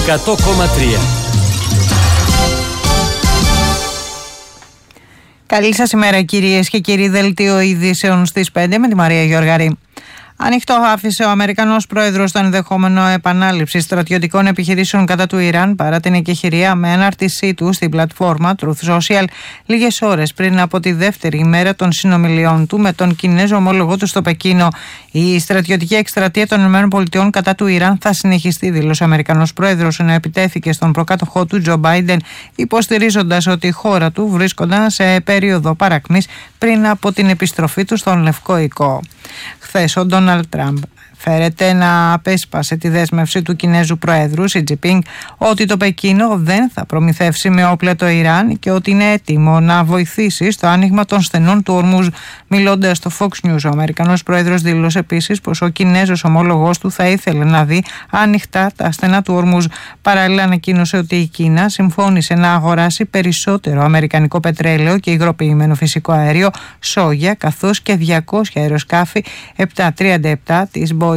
100,3. Καλή σας ημέρα κυρίες και κύριοι, δελτίο ειδήσεων στις 5 με τη Μαρία Γιώργαρη. Ανοιχτό άφησε ο Αμερικανός πρόεδρος το ενδεχόμενο επανάληψη στρατιωτικών επιχειρήσεων κατά του Ιράν παρά την εκεχηρία με ανάρτησή του στην πλατφόρμα Truth Social λίγες ώρες πριν από τη δεύτερη ημέρα των συνομιλιών του με τον Κινέζο ομόλογο του στο Πεκίνο. Η στρατιωτική εκστρατεία των ΗΠΑ κατά του Ιράν θα συνεχιστεί, δήλωσε ο Αμερικανός πρόεδρος, ενώ επιτέθηκε στον προκάτοχό του Τζο Μπάιντεν, υποστηρίζοντας ότι η χώρα του βρίσκονταν σε περίοδο παρακμής πριν από την επιστροφή του στον Λευκό Οικό. Χθες ο Ντόναλντ Τραμπ φέρεται να απέσπασε τη δέσμευση του Κινέζου Προέδρου Σι Τζινπίνγκ ότι το Πεκίνο δεν θα προμηθεύσει με όπλα το Ιράν και ότι είναι έτοιμο να βοηθήσει στο άνοιγμα των στενών του Ορμούζ. Μιλώντας στο Fox News, ο Αμερικανός Πρόεδρος δήλωσε επίσης πως ο Κινέζος ομόλογος του θα ήθελε να δει ανοιχτά τα στενά του Ορμούζ. Παράλληλα, ανακοίνωσε ότι η Κίνα συμφώνησε να αγοράσει περισσότερο αμερικανικό πετρέλαιο και υγροποιημένο φυσικό αέριο, σόγια, καθώς και 200 αεροσκάφη 737 της Boeing.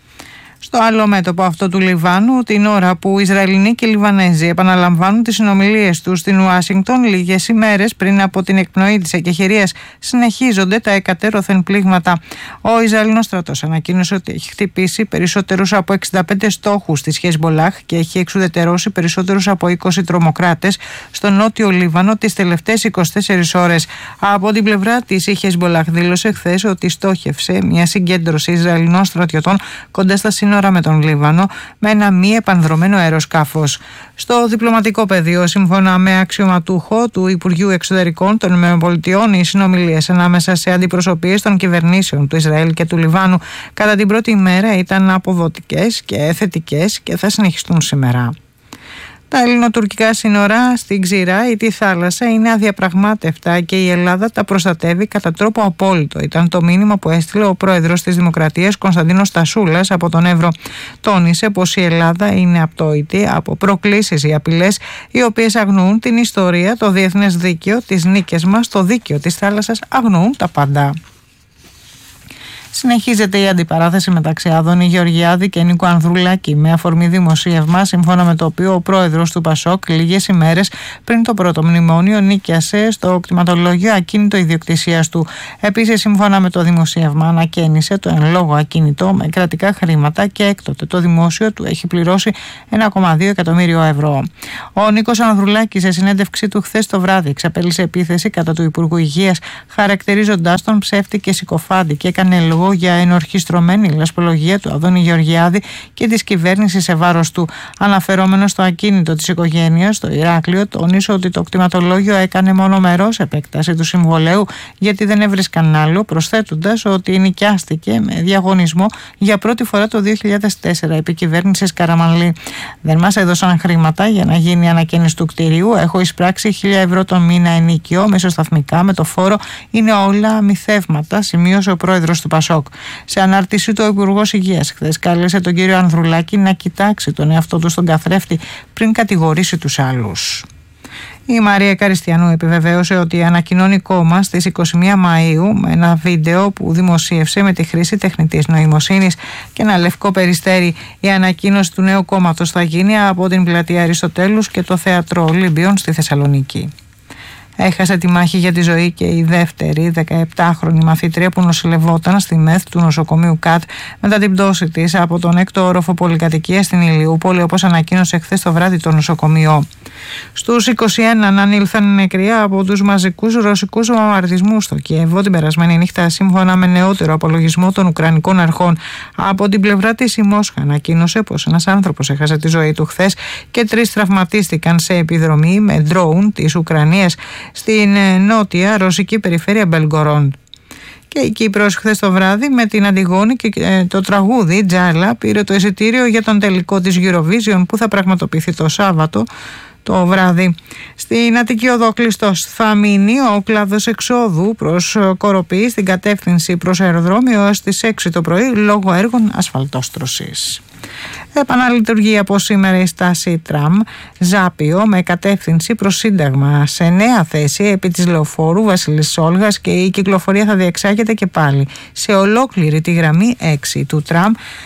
Στο άλλο μέτωπο αυτό του Λιβάνου, την ώρα που Ισραηλινοί και Λιβανέζοι επαναλαμβάνουν τις συνομιλίες τους στην Ουάσιγκτον λίγες ημέρες πριν από την εκπνοή της εκεχηρίας, συνεχίζονται τα εκατέρωθεν πλήγματα. Ο Ισραηλινός στρατός ανακοίνωσε ότι έχει χτυπήσει περισσότερους από 65 στόχους της Χεσμολάχ και έχει εξουδετερώσει περισσότερους από 20 τρομοκράτες στο νότιο Λίβανο τις τελευταίες 24 ώρες. Από την πλευρά της, η Χεσμολάχ δήλωσε χθες ότι στόχευσε μια συγκέντρωση Ισραηλινών στρατιωτών κοντά στα σύνορα με τον Λίβανο με ένα μη επανδρωμένο αεροσκάφος. Στο διπλωματικό πεδίο, σύμφωνα με αξιωματούχο του Υπουργείου Εξωτερικών των ΗΠΑ, οι συνομιλίες ανάμεσα σε αντιπροσωπείες των κυβερνήσεων του Ισραήλ και του Λιβάνου κατά την πρώτη ημέρα ήταν αποδοτικές και θετικές και θα συνεχιστούν σήμερα. Τα ελληνοτουρκικά σύνορα στην Ξηρά ή τη θάλασσα είναι αδιαπραγμάτευτα και η Ελλάδα τα προστατεύει κατά τρόπο απόλυτο. Ήταν το μήνυμα που έστειλε ο πρόεδρος της Δημοκρατίας Κωνσταντίνος Τασούλας από τον Εύρο. Τόνισε πως η Ελλάδα είναι απτόητη από προκλήσεις ή απειλές οι οποίες αγνοούν την ιστορία, το διεθνές δίκαιο, τις νίκες μας, το δίκαιο της θάλασσας, αγνοούν τα πάντα. Συνεχίζεται η αντιπαράθεση μεταξύ Άδωνη Γεωργιάδη και Νίκου Ανδρουλάκη με αφορμή δημοσίευμα σύμφωνα με το οποίο ο πρόεδρος του ΠΑΣΟΚ λίγες ημέρες πριν το πρώτο μνημόνιο νίκιασε στο κτηματολόγιο ακίνητο ιδιοκτησίας του. Επίσης, σύμφωνα με το δημοσίευμα, ανακαίνισε το εν λόγω ακίνητο με κρατικά χρήματα και έκτοτε το δημόσιο του έχει πληρώσει 1,2 εκατομμύριο ευρώ. Ο Νίκος Ανδρουλάκης, σε συνέντευξή του χθες το βράδυ, εξαπέλυσε επίθεση κατά του Υπουργού Υγείας, χαρακτηρίζοντάς τον ψεύτη και συκοφάντη, και έκανε λόγο για ενορχιστρωμένη λασπολογία του Άδωνη Γεωργιάδη και της κυβέρνησης σε βάρος του. Αναφερόμενο στο ακίνητο της οικογένειας στο Ηράκλειο, τόνισε ότι το κτηματολόγιο έκανε μονομερός επέκταση του συμβολέου γιατί δεν έβρισκαν άλλο, προσθέτοντας ότι νοικιάστηκε με διαγωνισμό για πρώτη φορά το 2004 επί κυβέρνησης Καραμανλή. Δεν μας έδωσαν χρήματα για να γίνει η ανακαίνιση του κτηρίου. Έχω εισπράξει 1.000 ευρώ τον μήνα ενοίκιο, μεσοσταθμικά, με το φόρο. Είναι όλα μυθεύματα, σημείωσε ο πρόεδρος του ΠΑΣΟΚ. Σε ανάρτησή του, ο Υπουργός Υγείας χθες κάλεσε τον κύριο Ανδρουλάκη να κοιτάξει τον εαυτό του στον καθρέφτη πριν κατηγορήσει τους άλλους. Η Μαρία Καριστιανού επιβεβαίωσε ότι ανακοινώνει κόμμα στις 21 Μαΐου με ένα βίντεο που δημοσίευσε με τη χρήση τεχνητής νοημοσύνης και ένα λευκό περιστέρι. Η ανακοίνωση του νέου κόμματος θα γίνει από την πλατεία Αριστοτέλους και το θέατρο Ολύμπιον στη Θεσσαλονίκη. Έχασε τη μάχη για τη ζωή και η δεύτερη 17χρονη μαθήτρια που νοσηλευόταν στη ΜΕΘ του νοσοκομείου ΚΑΤ μετά την πτώση της από τον 6ο όροφο πολυκατοικίας στην Ηλιούπολη, όπως ανακοίνωσε χθες το βράδυ το νοσοκομείο. Στους 21 ανήλθαν νεκροί από τους μαζικούς ρωσικούς βομβαρδισμούς στο Κιέβο την περασμένη νύχτα, σύμφωνα με νεότερο απολογισμό των Ουκρανικών αρχών. Από την πλευρά της, η Μόσχα ανακοίνωσε πως ένας άνθρωπος έχασε τη ζωή του χθες και 3 τραυματίστηκαν σε επιδρομή με ντρόουν της Ουκρανίας στην νότια ρωσική περιφέρεια Μπελγκορόντ. Και η Κύπρος χθες το βράδυ με την Αντιγόνη και το τραγούδι Τζάλα πήρε το εισιτήριο για τον τελικό της Eurovision που θα πραγματοποιηθεί το Σάββατο το βράδυ. Στην Αττική Οδό κλειστός θα μείνει ο κλάδος εξόδου προς Κοροπή στην κατεύθυνση προς αεροδρόμιο έως τις 6 το πρωί λόγω έργων ασφαλτόστρωσης. Επαναλειτουργεί από σήμερα η στάση τραμ Ζάπιο με κατεύθυνση προς Σύνταγμα σε νέα θέση επί της λεωφόρου Βασιλής Όλγας και η κυκλοφορία θα διεξάγεται και πάλι σε ολόκληρη τη γραμμή 6 του τραμ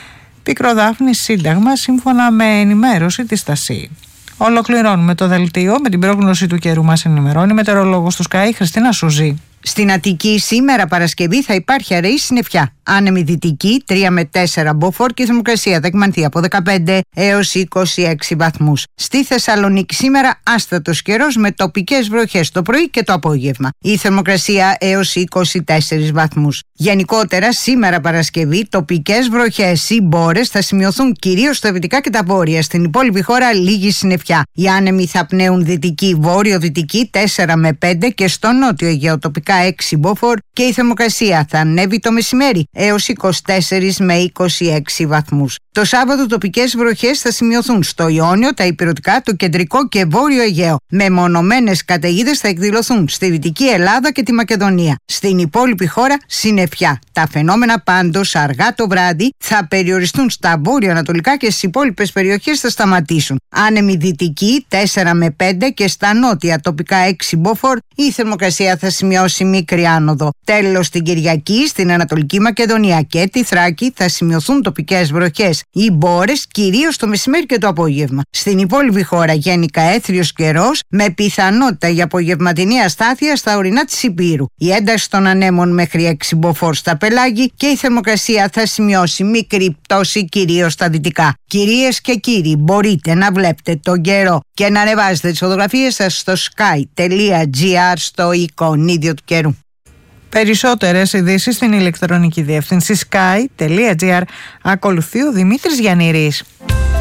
Πικροδάφνη Σύνταγμα, σύμφωνα με ενημέρωση της ΤΑΣΥ. Ολοκληρώνουμε το δελτίο με την πρόγνωση του καιρού. Μας ενημερώνει η μετεωρολόγος του Sky Χριστίνα Σουζή. Στην Αττική σήμερα Παρασκευή θα υπάρχει αραιή συννεφιά. Άνεμη δυτική 3 με 4 μποφόρ και η θερμοκρασία θα εκμανθεί από 15 έως 26 βαθμούς. Στη Θεσσαλονίκη σήμερα άστατος καιρός με τοπικές βροχές το πρωί και το απόγευμα. Η θερμοκρασία έως 24 βαθμούς. Γενικότερα σήμερα Παρασκευή τοπικές βροχές ή μπόρες θα σημειωθούν κυρίως στα δυτικά και τα βόρεια. Στην υπόλοιπη χώρα λίγη συννεφιά. Οι άνεμοι θα πνέουν δυτική βόρειο-δυτική 4 με 5 και στο νότιο Αιγαίο τοπικά 6 μποφόρ και η θερμοκρασία θα ανέβει το μεσημέρι έως 24 με 26 βαθμούς. Το Σάββατο τοπικές βροχές θα σημειωθούν στο Ιόνιο, τα Ηπειρωτικά, το κεντρικό και βόρειο Αιγαίο. Μεμονωμένες καταιγίδες θα εκδηλωθούν στη Δυτική Ελλάδα και τη Μακεδονία. Στην υπόλοιπη χώρα συννεφιά. Τα φαινόμενα πάντως αργά το βράδυ θα περιοριστούν στα βόρειο-ανατολικά και στις υπόλοιπες περιοχές θα σταματήσουν. Άνεμη δυτική 4 με 5 και στα νότια τοπικά 6 μποφόρ η θερμοκρασία θα σημειώσει μικρή άνοδο. Τέλος την Κυριακή στην Ανατολική Μακεδονία και τη Θράκη θα σημειωθούν τοπικές βροχές ή μπόρες κυρίως το μεσημέρι και το απόγευμα. Στην υπόλοιπη χώρα γενικά έθριος καιρός με πιθανότητα για απογευματινή αστάθεια στα ορεινά της Υπήρου. Η ένταση των ανέμων μέχρι 6 μποφόρ στα πελάγη και η θερμοκρασία θα σημειώσει μικρή πτώση κυρίως στα δυτικά. Κυρίες και κύριοι, μπορείτε να βλέπετε τον καιρό και να ανεβάζετε τις φωτογραφίες σας στο sky.gr στο εικονίδιο του καιρού. Περισσότερες ειδήσεις στην ηλεκτρονική διεύθυνση sky.gr. Ακολουθεί ο Δημήτρης Γιαννηρής.